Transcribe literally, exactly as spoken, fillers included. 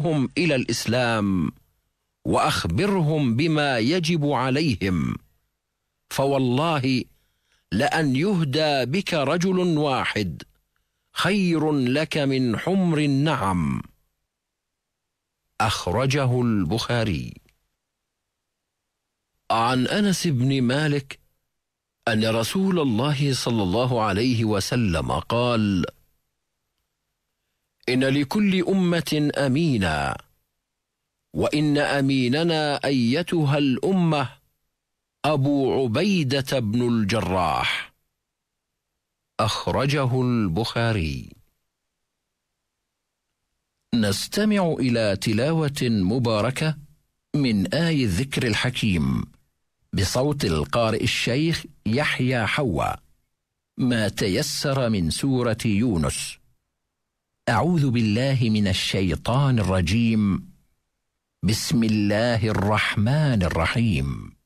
ادعهم إلى الإسلام وأخبرهم بما يجب عليهم، فوالله لأن يهدى بك رجل واحد خير لك من حمر النعم. أخرجه البخاري. عن أنس بن مالك أن رسول الله صلى الله عليه وسلم قال: إن لكل أمة أمينا، وإن أميننا أيتها الأمة أبو عبيدة بن الجراح. أخرجه البخاري. نستمع إلى تلاوة مباركة من آي الذكر الحكيم بصوت القارئ الشيخ يحيى حوا، ما تيسر من سورة يونس. أعوذ بالله من الشيطان الرجيم. بسم الله الرحمن الرحيم.